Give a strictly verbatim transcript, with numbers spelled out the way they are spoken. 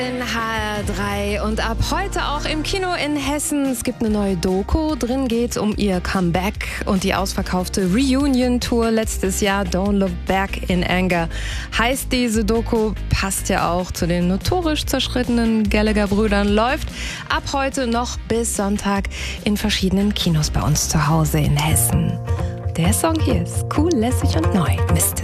In H R drei und ab heute auch im Kino in Hessen. Es gibt eine neue Doku. Drin geht es um ihr Comeback und die ausverkaufte Reunion-Tour letztes Jahr. Don't Look Back in Anger heißt diese Doku. Passt ja auch zu den notorisch zerschrittenen Gallagher-Brüdern. Läuft ab heute noch bis Sonntag in verschiedenen Kinos bei uns zu Hause in Hessen. Der Song hier ist cool, lässig und neu. Mister